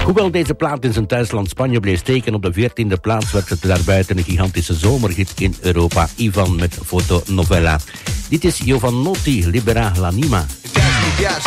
Hoewel deze plaat in zijn thuisland Spanje bleef steken, op de 14e plaats werd het daarbuiten een gigantische zomerhit in Europa. Ivan met Fotonovella. Dit is Jovanotti, Libera l'anima.